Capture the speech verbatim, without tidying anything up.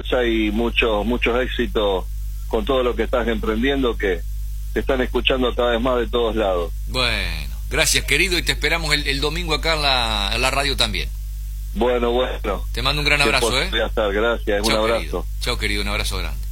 fuerza y muchos muchos éxitos con todo lo que estás emprendiendo, que te están escuchando cada vez más de todos lados. Bueno, gracias querido, y te esperamos el, el domingo acá en la, en la radio también. Bueno, bueno. Te mando un gran abrazo, ¿eh? Estar. Gracias, Chau, un abrazo. Querido. Chao, querido, un abrazo grande.